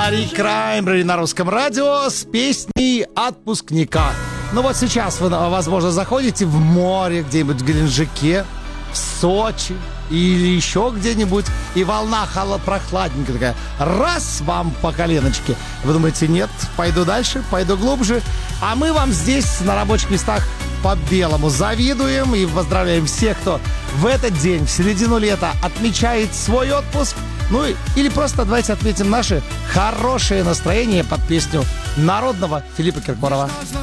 Мари Краймбрери на русском радио с песней «Отпускника». Ну вот сейчас вы, возможно, заходите в море где-нибудь в Геленджике, в Сочи или еще где-нибудь, и волна прохладненькая такая, раз вам по коленочке. Вы думаете, нет, пойду дальше, пойду глубже. А мы вам здесь на рабочих местах по-белому завидуем и поздравляем всех, кто в этот день, в середину лета, отмечает свой отпуск. Ну или просто давайте отметим наше хорошее настроение под песню народного Филиппа Киркорова.